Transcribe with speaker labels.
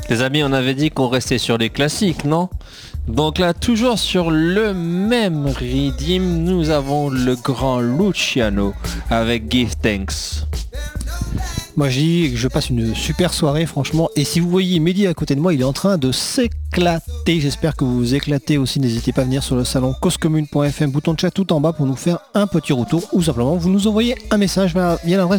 Speaker 1: Les amis, on avait dit qu'on restait sur les classiques, non? Donc là, toujours sur le même rythme, nous avons le grand Luciano avec Give Thanks.
Speaker 2: Moi je dis que je passe une super soirée franchement, et si vous voyez Mehdi à côté de moi, il est en train de s'éclater. J'espère que vous vous éclatez aussi. N'hésitez pas à venir sur le salon causecommune.fm, bouton de chat tout en bas pour nous faire un petit retour, ou simplement vous nous envoyez un message via l'adresse